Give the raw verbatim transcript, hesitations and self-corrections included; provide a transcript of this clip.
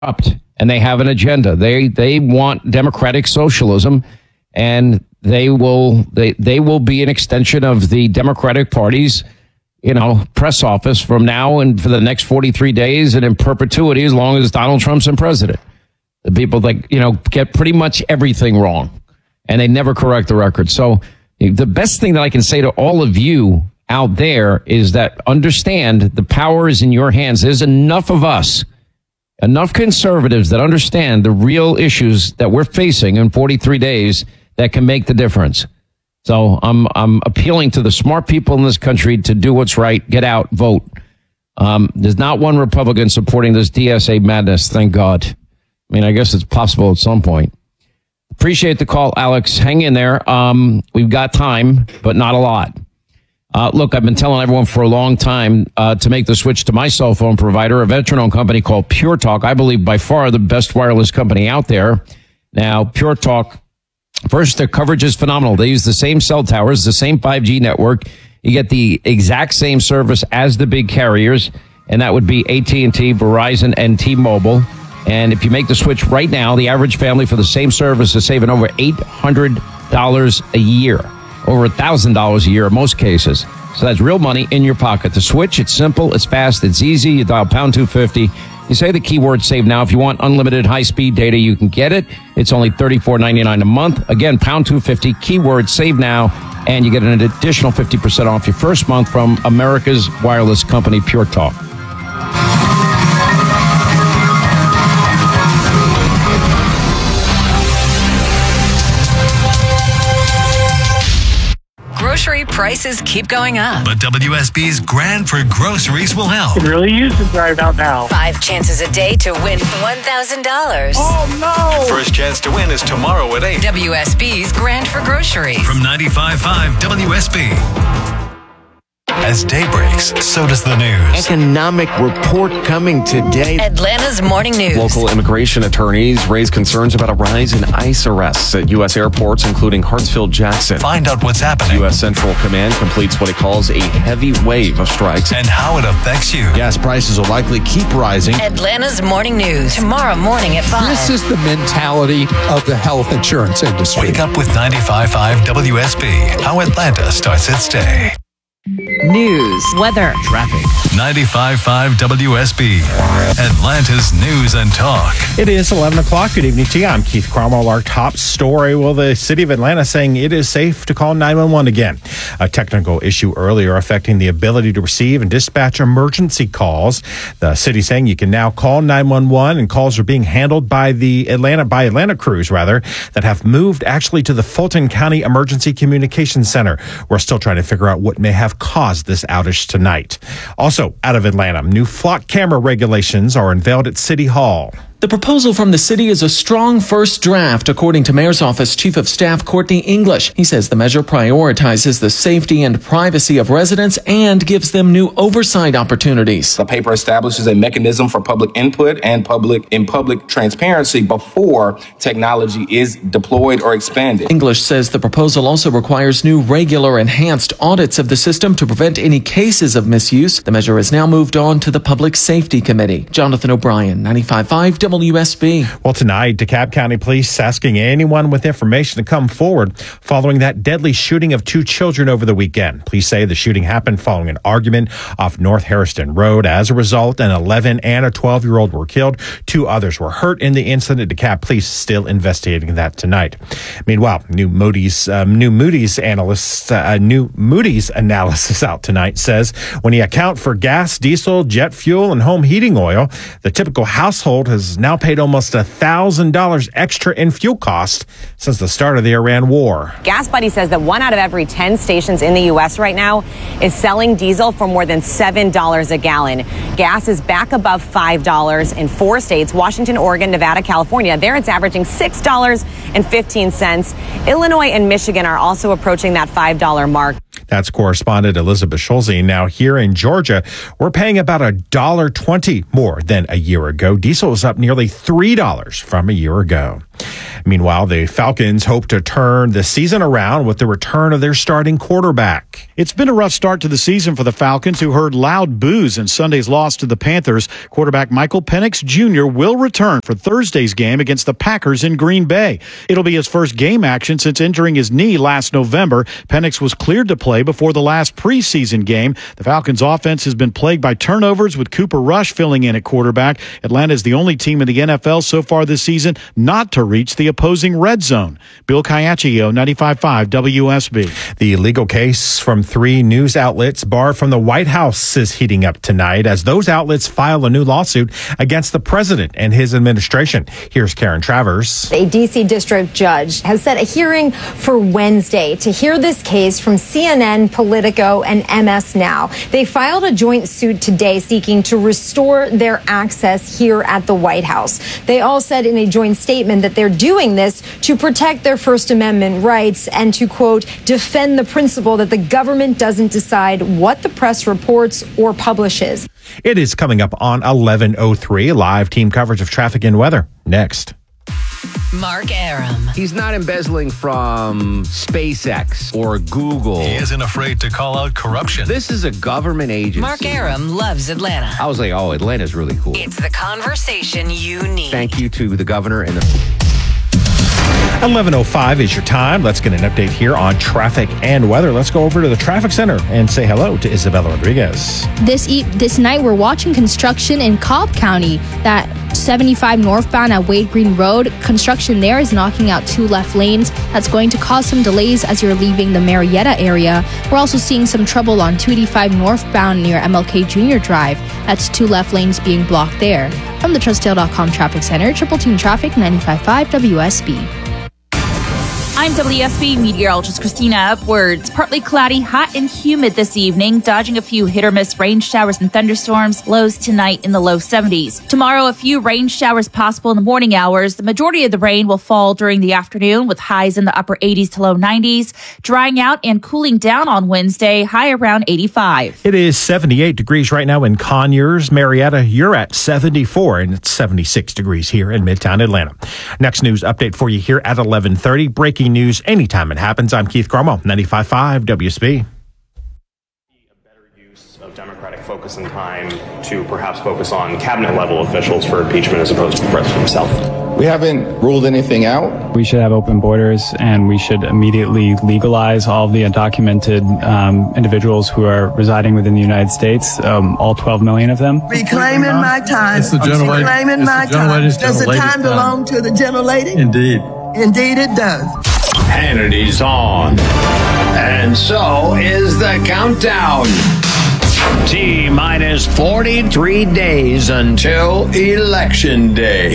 corrupt, and they have an agenda. They they want democratic socialism, and they will they they will be an extension of the Democratic Party's, you know, press office from now and for the next forty-three days and in perpetuity as long as Donald Trump's in president. The people that, you know, get pretty much everything wrong, and they never correct the record. So the best thing that I can say to all of you out there is that understand the power is in your hands. There's enough of us, enough conservatives that understand the real issues that we're facing in forty-three days that can make the difference. So I'm I'm appealing to the smart people in this country to do what's right, get out, vote. Um, there's not one Republican supporting this D S A madness, thank God. I mean, I guess it's possible at some point. Appreciate the call, Alex. Hang in there. Um, we've got time, but not a lot. Uh, look, I've been telling everyone for a long time uh, to make the switch to my cell phone provider, a veteran-owned company called Pure Talk. I believe by far the best wireless company out there. Now, Pure Talk, first, their coverage is phenomenal. They use the same cell towers, the same five G network. You get the exact same service as the big carriers, and that would be A T and T, Verizon, and T-Mobile. And if you make the switch right now, the average family for the same service is saving over eight hundred dollars a year, over one thousand dollars a year in most cases. So that's real money in your pocket. The switch, it's simple, it's fast, it's easy. You dial pound two fifty. You say the keyword save now. If you want unlimited high-speed data, you can get it. It's only thirty-four ninety-nine a month. Again, pound two fifty, keyword save now, and you get an additional fifty percent off your first month from America's wireless company, Pure Talk. Grocery prices keep going up. But W S B's Grand for Groceries will help. I could really use this right about now. Five chances a day to win one thousand dollars. Oh, no! First chance to win is tomorrow at eight. W S B's Grand for Groceries. From ninety-five point five W S B. As day breaks, so does the news. Economic report coming today. Atlanta's Morning News. Local immigration attorneys raise concerns about a rise in ICE arrests at U S airports, including Hartsfield-Jackson. Find out what's happening. U S Central Command completes what it calls a heavy wave of strikes. And how it affects you. Gas prices will likely keep rising. Atlanta's Morning News. Tomorrow morning at five. This is the mentality of the health insurance industry. Wake up with ninety-five point five W S B. How Atlanta starts its day. News, weather, traffic. ninety-five point five W S B. Atlanta's News and Talk. It is eleven o'clock. Good evening to you. I'm Keith Cromwell. Our top story. Well, the city of Atlanta saying it is safe to call nine one one again. A technical issue earlier affecting the ability to receive and dispatch emergency calls. The city saying you can now call nine one one, and calls are being handled by the Atlanta, by Atlanta crews, rather, that have moved actually to the Fulton County Emergency Communications Center. We're still trying to figure out what may have caused this outage tonight. Also, out of Atlanta, new flock camera regulations are unveiled at City Hall. The proposal from the city is a strong first draft, according to Mayor's Office Chief of Staff Courtney English. He says the measure prioritizes the safety and privacy of residents and gives them new oversight opportunities. The paper establishes a mechanism for public input and public in public transparency before technology is deployed or expanded. English says the proposal also requires new regular enhanced audits of the system to prevent any cases of misuse. The measure has now moved on to the Public Safety Committee. Jonathan O'Brien, ninety-five point five W S B. Well, tonight, DeKalb County Police asking anyone with information to come forward following that deadly shooting of two children over the weekend. Police say the shooting happened following an argument off North Harrison Road. As a result, an eleven and a twelve-year-old were killed. Two others were hurt in the incident. DeKalb Police still investigating that tonight. Meanwhile, new Moody's um, new Moody's analysts, uh, new Moody's analysis out tonight says when you account for gas, diesel, jet fuel, and home heating oil, the typical household has now paid almost one thousand dollars extra in fuel cost since the start of the Iran war. Gas Buddy says that one out of every ten stations in the U S right now is selling diesel for more than seven dollars a gallon. Gas is back above five dollars in four states, Washington, Oregon, Nevada, California. There it's averaging six dollars and fifteen cents. Illinois and Michigan are also approaching that five dollar mark. That's correspondent Elizabeth Schulze. Now, here in Georgia, we're paying about one dollar twenty more than a year ago. Diesel is up nearly three dollars from a year ago. Meanwhile, the Falcons hope to turn the season around with the return of their starting quarterback. It's been a rough start to the season for the Falcons, who heard loud boos in Sunday's loss to the Panthers. Quarterback Michael Penix Junior will return for Thursday's game against the Packers in Green Bay. It'll be his first game action since injuring his knee last November. Penix was cleared to play before the last preseason game. The Falcons' offense has been plagued by turnovers, with Cooper Rush filling in at quarterback. Atlanta is the only team in the N F L so far this season not to reach the opposing red zone. Bill Caiaccio, ninety-five point five W S B. The legal case from three news outlets barred from the White House is heating up tonight as those outlets file a new lawsuit against the president and his administration. Here's Karen Travers. A D C district judge has set a hearing for Wednesday to hear this case from C N N, Politico, and M S Now. They filed a joint suit today seeking to restore their access here at the White House. They all said in a joint statement that they're doing this to protect their First Amendment rights and to, quote, defend the principle that the government doesn't decide what the press reports or publishes. It is coming up on eleven oh three, live team coverage of traffic and weather. Next. Mark Aram. He's not embezzling from SpaceX or Google. He isn't afraid to call out corruption. This is a government agency. Mark Aram loves Atlanta. I was like, oh, Atlanta's really cool. It's the conversation you need. Thank you to the governor and the... eleven oh five is your time. Let's get an update here on traffic and weather. Let's go over to the traffic center and say hello to Isabella Rodriguez. This e- this night, we're watching construction in Cobb County. That seventy-five northbound at Wade Green Road, construction there is knocking out two left lanes. That's going to cause some delays as you're leaving the Marietta area. We're also seeing some trouble on two eighty-five northbound near M L K Junior Drive. That's two left lanes being blocked there. From the Trustdale dot com Traffic Center, Triple Team Traffic, ninety-five point five W S B. I'm W S B meteorologist Christina Upwards. Partly cloudy, hot and humid this evening, dodging a few hit or miss rain showers and thunderstorms. Lows tonight in the low seventies. Tomorrow, a few rain showers possible in the morning hours. The majority of the rain will fall during the afternoon with highs in the upper eighties to low nineties. Drying out and cooling down on Wednesday, high around eighty-five. It is seventy-eight degrees right now in Conyers. Marietta, you're at seventy-four, and it's seventy-six degrees here in Midtown Atlanta. Next news update for you here at eleven thirty. Breaking news anytime it happens. I'm Keith Cromwell, ninety-five point five W S B. Of Democratic focus and time to perhaps focus on cabinet level officials for impeachment as opposed to the president himself. We haven't ruled anything out. We should have open borders, and we should immediately legalize all of the undocumented um, individuals who are residing within the United States, um, all twelve million of them. Reclaiming my time. It's the gentle lady. Reclaiming my time. Does the time belong to the gentle lady? Indeed. Indeed it does. Hannity's on. And so is the countdown. T minus forty-three days until Election Day.